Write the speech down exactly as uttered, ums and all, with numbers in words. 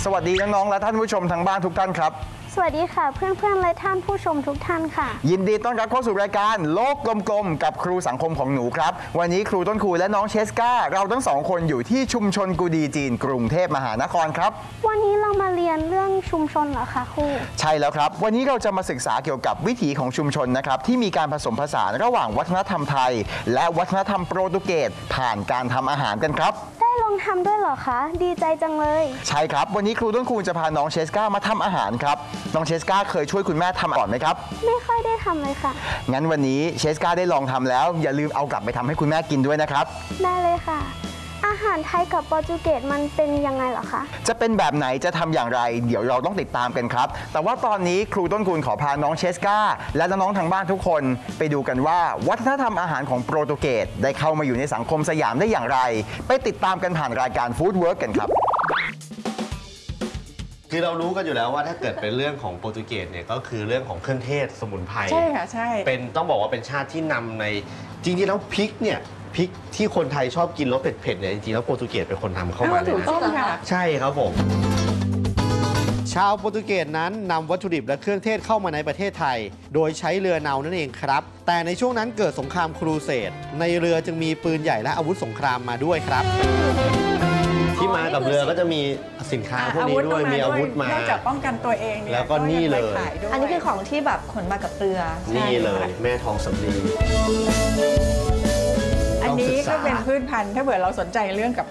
สวัสดีน้องๆและท่านผู้ชมทางบ้านทุกท่านครับสวัสดีค่ะเพื่อนๆและท่านผู้ชมทุกท่านค่ะยินดีต้อนรับเข้าสู่รายการโลกกลมๆกับครูสังคมของหนูครับวันนี้ครูต้นครูและน้องเชสกาเราทั้งสองคนอยู่ที่ชุมชนกูดีจีนกรุงเทพมหานครครับวันนี้เรามาเรียนเรื่องชุมชนเหรอคะครูใช่แล้วครับวันนี้เราจะมาศึกษาเกี่ยวกับวิถีของชุมชนนะครับที่มีการผสมผสานระหว่างวัฒนธรรมไทยและวัฒนธรรมโปรตุเกสผ่านการทำอาหารกันครับได้ลองทำด้วยเหรอคะดีใจจังเลยใช่ครับวันนี้ครูต้นครูจะพาน้องเชสกามาทำอาหารครับน้องเชสกาเคยช่วยคุณแม่ทำก่อนไหมครับไม่ค่อยได้ทำเลยค่ะงั้นวันนี้เชสกาได้ลองทำแล้วอย่าลืมเอากลับไปทำให้คุณแม่กินด้วยนะครับได้เลยค่ะอาหารไทยกับโปรตุเกสมันเป็นยังไงเหรอคะจะเป็นแบบไหนจะทำอย่างไรเดี๋ยวเราต้องติดตามกันครับแต่ว่าตอนนี้ครูต้นคูณขอพาน้องเชสกาและน้องๆทางบ้านทุกคนไปดูกันว่าวัฒนธรรมอาหารของโปรตุเกสได้เข้ามาอยู่ในสังคมสยามได้อย่างไรไปติดตามกันผ่านรายการฟู้ดเวิร์กกันครับคือเรารู้กันอยู่แล้วว่าถ้าเกิดเป็นเรื่องของโปรตุเกสเนี่ยก็คือเรื่องของเครื่องเทศสมุนไพรใช่ค่ะใช่เป็นต้องบอกว่าเป็นชาติที่นำในจริงๆแล้วพริกเนี่ยพริกที่คนไทยชอบกินรสเผ็ดๆเนี่ยจริงๆแล้วโปรตุเกสเป็นคนทำเข้ามาเลยถูกต้องค่ะใช่ครับผมชาวโปรตุเกสนั้นนำวัตถุดิบและเครื่องเทศเข้ามาในประเทศไทยโดยใช้เรือเนานั่นเองครับแต่ในช่วงนั้นเกิดสงครามครูเสดในเรือจึงมีปืนใหญ่และอาวุธสงครามมาด้วยครับที่มากับเรือก็จะมีสินค้าพวกนี้ด้วยมีอาวุธมานอกจากป้องกันตัวเองเนี่ยแล้วก็นี่เลยอันนี้คือของที่แบบขนมากับเรือนี่เลยแม่ทองสำลีอันนี้ก็เป็นพืชพันธุ์ถ้าเผื่อเราสนใจเรื่องกับ